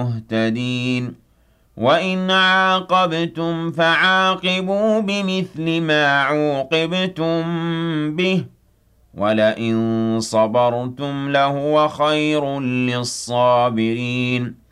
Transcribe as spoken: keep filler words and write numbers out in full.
مهتدين وإن عاقبتم فعاقبوا بمثل ما عوقبتم به ولئن صبرتم لهو خير للصابرين